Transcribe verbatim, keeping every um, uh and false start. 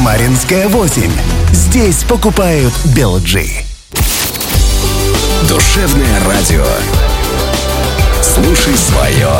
Маринская восемь. Здесь покупают Белджи. Душевное радио. Слушай свое.